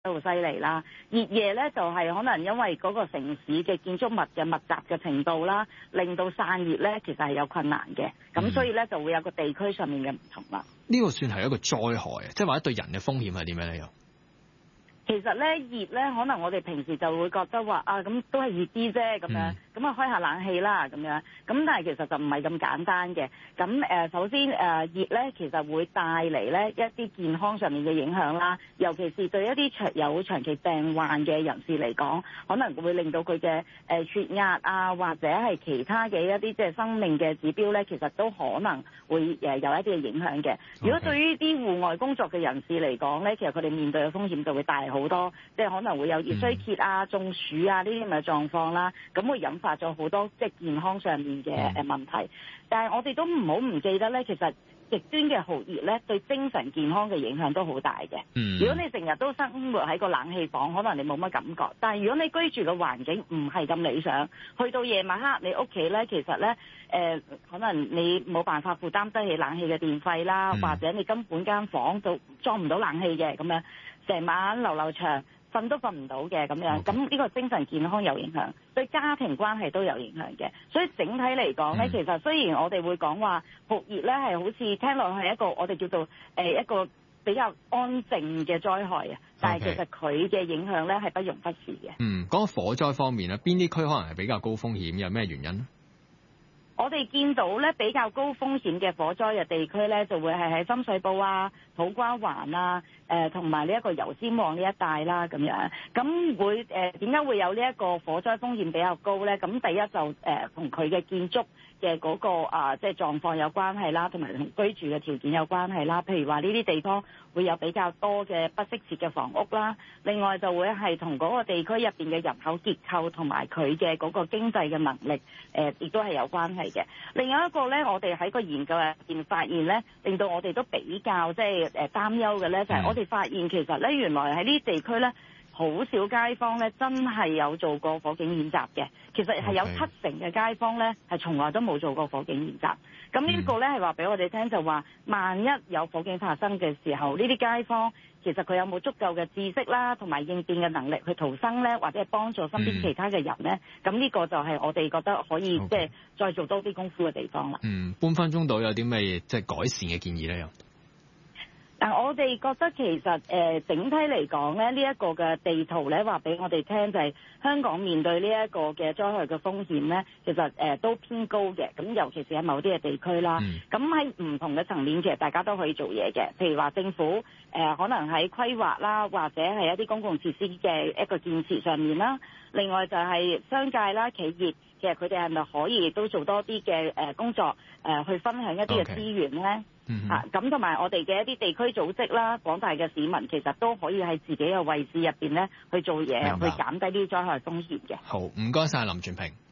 好犀利啦。熱夜咧就係可能因為嗰個城市嘅建築物嘅密集嘅程度啦，令到散熱咧其實係有困難嘅。咁所以咧就會有個地區上面嘅唔同啦。 呢個算係一個災害啊，即係或者對人嘅風險係點樣咧？又其實咧熱咧，可能我哋平時就會覺得話啊，咁都係熱啲啫咁樣，咁啊開下冷氣啦咁樣，咁但係其實就唔係咁簡單嘅。咁首先熱咧，其實會帶嚟咧一啲健康上面嘅影響啦，尤其是對一啲有長期病患嘅人士嚟講，可能會令到佢嘅血壓啊，或者係其他嘅一啲即係生命嘅指標咧，其實都可能會有一啲嘅影響嘅。如果對於啲戶外工作嘅人士嚟講咧，其實佢哋面對嘅風險就會大好多，即係可能會有熱衰竭啊、中暑啊呢啲咁嘅狀況啦，咁會引發咗好多即係健康上面嘅問題。但係我哋都唔好唔記得咧，其實極端嘅酷熱咧對精神健康嘅影響都好大嘅。如果你成日都生活喺個冷氣房，可能你冇乜感覺。但係如果你居住嘅環境唔係咁理想，去到夜晚黑你屋企咧，其實咧可能你冇辦法負擔得起冷氣嘅電費啦，或者你根本間房都裝唔到冷氣嘅咁樣。成晚流長，瞓都瞓唔到嘅咁樣，咁呢個精神健康有影響，對家庭關係都有影響嘅。所以整體嚟講咧，其實雖然我哋會講話酷熱咧係好似聽落係一個我哋叫做一個比較安靜嘅災害啊，但係其實佢嘅影響咧係不容忽視嘅。 講火災方面咧，邊啲區可能係比較高風險？有咩原因？ 我哋見到咧比較高風險嘅火災嘅地區咧，就會係喺深水埗啊、土瓜灣啊、同埋呢一個油尖旺呢一帶啦咁樣。咁會點解會有呢一個火災風險比較高咧？咁第一就同佢嘅建築嘅嗰個即係狀況有關係啦，同埋同居住嘅條件有關係啦。譬如話呢啲地方會有比較多嘅不適切嘅房屋啦。另外就會係同嗰個地區入邊嘅人口結構同埋佢嘅嗰個經濟嘅能力亦都係有關係嘅。另外一個咧，我哋喺個研究入邊發現咧，令到我哋都比較即係擔憂嘅咧，就係我哋發現其實咧原來喺呢啲地區咧，好少街坊咧真係有做過火警演習嘅。其實係有70%嘅街坊咧係從來都冇做過火警演習。咁呢個咧係話俾我哋聽，就話萬一有火警發生嘅時候，呢啲街坊其實佢有冇足夠嘅知識啦，同埋應變嘅能力去逃生咧，或者係幫助身邊其他嘅人咧？咁呢個就係我哋覺得可以即係再做多啲功夫嘅地方啦。 半分鐘到有啲咩即係改善嘅建議咧？ 但我哋覺得其實整體嚟講咧，呢一個嘅地圖咧話俾我哋聽，就係香港面對呢一個嘅災害嘅風險咧，其實都偏高嘅。咁尤其是喺某啲嘅地區啦，咁喺唔同嘅層面，其實大家都可以做嘢嘅。譬如話政府可能喺規劃啦，或者係一啲公共設施嘅一個建設上面啦。另外就係商界啦、企業，其實佢哋係咪可以亦都做多啲嘅工作去分享一啲嘅資源咧？咁同埋我哋嘅一啲地區組織啦，廣大嘅市民其實都可以喺自己嘅位置入邊咧去做嘢，去減低呢啲災害風險嘅。 好，唔該晒林銓萍。